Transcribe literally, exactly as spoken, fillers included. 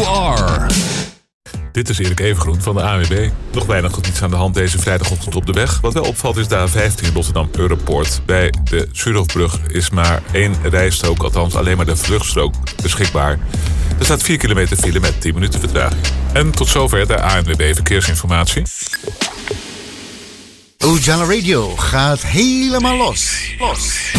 you are. Dit is Erik Evengroen van de A N W B. Nog weinig tot niets aan de hand deze vrijdagochtend op de weg. Wat wel opvalt is de A vijftien Rotterdam-Europoort. Bij de Schurhofbrug is maar één rijstrook, althans alleen maar de vluchtstrook beschikbaar. Er staat vier kilometer file met tien minuten vertraging. En tot zover de A N W B Verkeersinformatie. Ujala Radio gaat helemaal los. los.